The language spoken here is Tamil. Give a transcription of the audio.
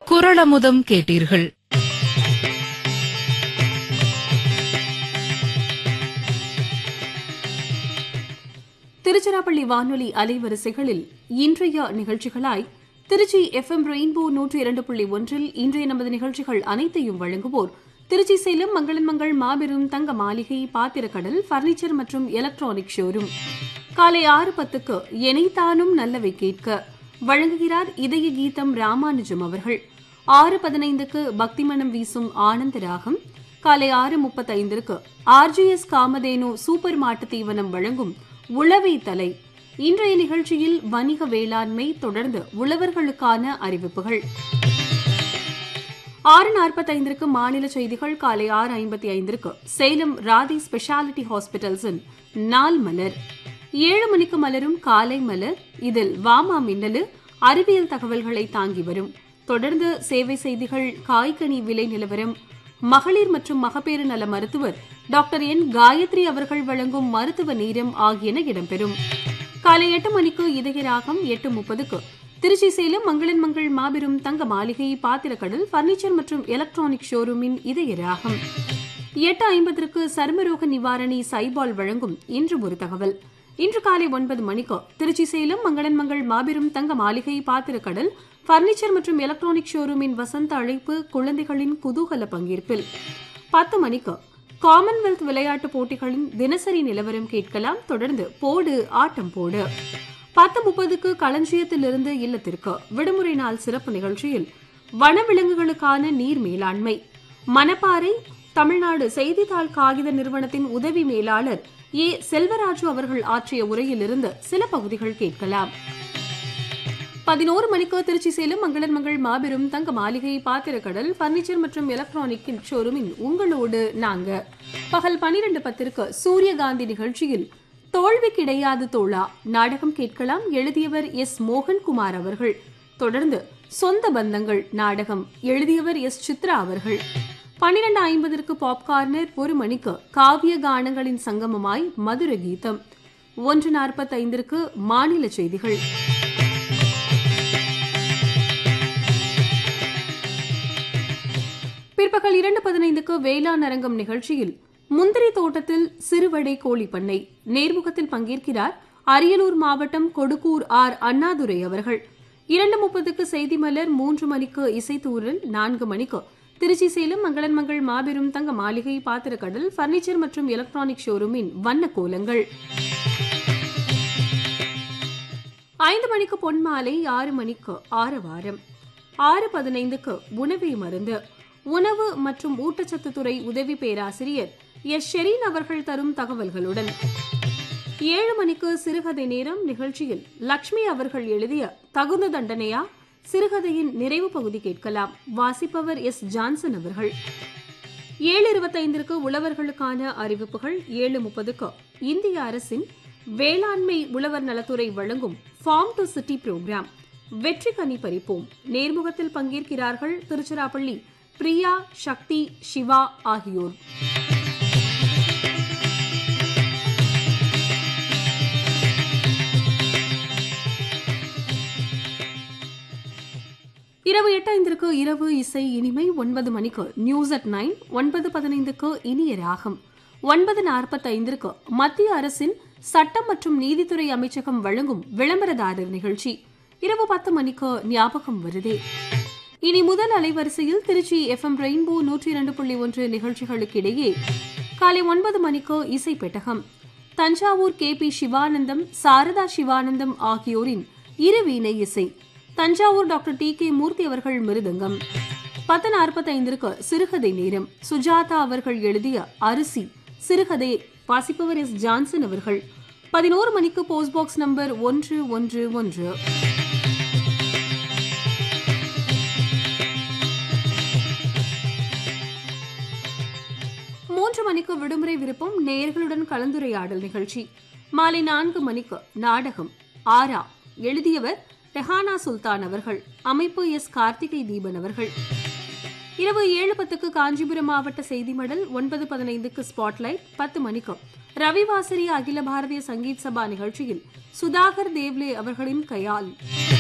குறளமுதம் கேட்டீர்கள். திருச்சிராப்பள்ளி வானொலி அலைவரிசைகளில் இன்றைய நிகழ்ச்சிகளாய் திருச்சி FM ரெயின்போ 102.1 இன்றைய நமது நிகழ்ச்சிகள் அனைத்தையும் வழங்குவோர் திருச்சி சேலம் மங்களன் மங்கள் மாபெரும் தங்க மாளிகை பாத்திரக்கடல் பர்னிச்சர் மற்றும் எலக்ட்ரானிக் ஷோரூம். காலை 6:10 எனைத்தானும் நல்லவை கேட்க வழங்குகிறார் இதய கீதம் ராமானுஜம் அவர்கள். 6:15 பக்திமணம் வீசும் ஆனந்த ராகம். காலை 6:35 RGS காமதேனு சூப்பர் மாட்டு தீவனம் வழங்கும் உழவை தலை. இன்றைய நிகழ்ச்சியில் வணிக வேளாண்மை, தொடர்ந்து உழவர்களுக்கான அறிவிப்புகள். 6:45 மாநில செய்திகள். காலை 6:55 சேலம் ராதி ஸ்பெஷாலிட்டி ஹாஸ்பிட்டல்ஸின் நாள் மலர். 7 மணிக்கு மலரும் காலை மலர். இதில் வாமா மின்னலு அறிவியல் தகவல்களை தாங்கி வரும். தொடர்ந்து சேவை செய்திகள், காய்கனி விலை நிலவரம், மகளிர் மற்றும் மகப்பேறு நல மருத்துவர் டாக்டர் என் காயத்ரி அவர்கள் வழங்கும் மருத்துவ நேரம் ஆகியன இடம்பெறும். காலை 8 மணிக்கு இதயராகம். 8:30 திருச்சி சேலம் மங்களன் மங்கள் மாபெரும் தங்க மாளிகை பாத்திரக்கடல் பர்னிச்சர் மற்றும் எலக்ட்ரானிக் ஷோரூமின் இதயராகம். 8:50 சர்மரோக நிவாரணி சைபால் வழங்கும் இன்று ஒரு தகவல். இன்று காலை 9 மணிக்கு திருச்சி சேலம் மங்களன் மங்கள் மாபெரும் தங்க மாளிகை பாத்திரக்கடல் பர்னிச்சர் மற்றும் எலக்ட்ரானிக் ஷோரூமின் வசந்த அழைப்பு குழந்தைகளின் குதூகல பங்கேற்பில். 10 மணிக்கு காமன்வெல்த் விளையாட்டுப் போட்டிகளின் தினசரி நிலவரம் கேட்கலாம். தொடர்ந்து போடு ஆட்டம் போடு. 10:30 களஞ்சியத்திலிருந்து இல்லத்திற்கு விடுமுறை நாள் சிறப்பு நிகழ்ச்சியில் வனவிலங்குகளுக்கான நீர் மேலாண்மை, மணப்பாறை தமிழ்நாடு செய்தித்தாள் காகித நிறுவனத்தின் உதவி மேலாளர் ஏ செல்வராஜு அவர்கள் ஆற்றிய உரையிலிருந்து சில பகுதிகள் கேட்கலாம். 11 மணிக்கு திருச்சி சேலம் மங்களன் மங்கள் மாபெரும் தங்க மாளிகை பாத்திரக்கடல் பர்னிச்சர் மற்றும் எலக்ட்ரானிக் ஷோரூமின் உங்களோடு நாங்க. பகல் 12:10 சூரியகாந்தி நிகழ்ச்சியில் தோல்வி கிடையாது தோழா நாடகம் கேட்கலாம். எழுதியவர் எஸ் மோகன்குமார் அவர்கள். தொடர்ந்து சொந்த பந்தங்கள் நாடகம், எழுதியவர் எஸ் சித்ரா அவர்கள். 12:50 பாப்கார்னர். 1 மணிக்கு காவிய கானங்களின் சங்கமமாய் மதுர கீதம். 1:45 மாநில செய்திகள். பிற்பகல் 2:15 வேளாண் அரங்கம் நிகழ்ச்சியில் முந்திரி தோட்டத்தில் சிறுவடை கோழி பண்ணை நேர்முகத்தில் பங்கேற்கிறார் அரியலூர் மாவட்டம் கொடுக்கூர் ஆர் அண்ணாதுரை அவர்கள். 2:30 செய்தி மலர். 3 மணிக்கு இசைத்தூரல். 4 மணிக்கு திருச்சி சேலம் மங்களன் மங்கள் மாபெரும் தங்க மாளிகை பாத்திரக்கடல் பர்னிச்சர் மற்றும் எலக்ட்ரானிக் ஷோரூமின் வண்ண கோலங்கள். 5 மணிக்கு பொன்மாலை. 6 மணிக்கு ஆரவாரம். 6:15 உணவே மருந்து, உணவு மற்றும் ஊட்டச்சத்து துறை உதவி பேராசிரியர் எஸ் ஷெரீன் அவர்கள் தரும் தகவல்களுடன். 7 மணிக்கு சிறுகதை நேரம். நிகழ்ச்சியில் லக்ஷ்மி அவர்கள் எழுதிய தகுந்த தண்டனையா சிறுகதையின் நிறைவு பகுதி கேட்கலாம். வாசிப்பவர் எஸ் ஜான்சன் அவர்கள். 7:25 உழவர்களுக்கான அறிவிப்புகள். 7:30 இந்திய அரசின் வேளாண்மை உழவர் நலத்துறை வழங்கும் ஃபார்ம் டு சிட்டி புரோகிராம் வெற்றி கனி பறிப்போம். நேர்முகத்தில் பங்கேற்கிறார்கள் திருச்சிராப்பள்ளி பிரியா, சக்தி, சிவா ஆகியோர். இரவு 8:05 இரவு இசை இனிமை. 9 மணிக்கு நியூஸ் அட் 9. 9:15 இனிய ராகம். 9:45 மத்திய அரசின் சட்டம் மற்றும் நீதித்துறை அமைச்சகம் வழங்கும் விளம்பரதாரர் நிகழ்ச்சி. இரவு 10 மணிக்கு ஞாபகம் வருதே. இனி முதல் அலைவரிசையில் திருச்சி FM ரெயின்போ 102.1 நிகழ்ச்சிகளுக்கு இடையே காலை 9 மணிக்கு இசை பெட்டகம். தஞ்சாவூர் KP சிவானந்தம், சாரதா சிவானந்தம் ஆகியோரின் இரு வீணை இசை. தஞ்சாவூர் டாக்டர் TK மூர்த்தி அவர்கள் மிருதங்கம். 10:45 சிறுகதை நேரம். சுஜாதா அவர்கள் எழுதிய அரிசி சிறுகதை வாசிப்பவர் எஸ் ஜான்சன் அவர்கள். 11 மணிக்கு போஸ்ட் பாக்ஸ் நம்பர் 111. 3 மணிக்கு விடுமுறை விருப்பம், நேயர்களுடன் கலந்துரையாடல் நிகழ்ச்சி. மாலை 4 மணிக்கு நாடகம் ஆரா, எழுதியவர் ரெஹானா சுல்தான் அவர்கள். அமைப்பு எஸ் கார்த்திகை தீபன் அவர்கள். இரவு 7:10 காஞ்சிபுரம் மாவட்ட செய்தி மடல். 9:15 ஸ்பாட்லைட். 10 மணிக்கு ரவிவாசரி அகில பாரதிய சங்கீத் சபா நிகழ்ச்சியில் சுதாகர் தேவ்லே அவர்களின் கயால்.